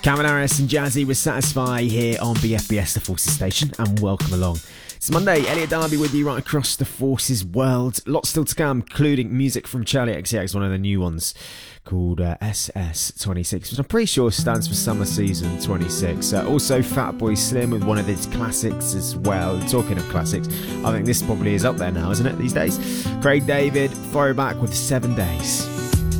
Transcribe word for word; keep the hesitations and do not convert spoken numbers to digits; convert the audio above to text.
Calvin Harris and Jazzy with Satisfy here on B F B S, the Forces station, and welcome along. It's Monday, Elliot Darby with you right across the Forces world. Lots still to come, including music from Charlie X C X, one of the new ones, called uh, S S twenty-six, which I'm pretty sure stands for Summer Season twenty-six. Uh, also, Fatboy Slim with one of his classics as well. Talking of classics, I think this probably is up there now, isn't it, these days? Craig David, Throwback with Seven Days.